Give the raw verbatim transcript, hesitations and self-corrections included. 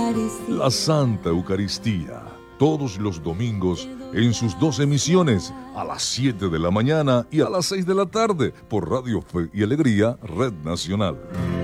La Santa Eucaristía, todos los domingos en sus dos emisiones, a las siete de la mañana y a las seis de la tarde, por Radio Fe y Alegría, Red Nacional.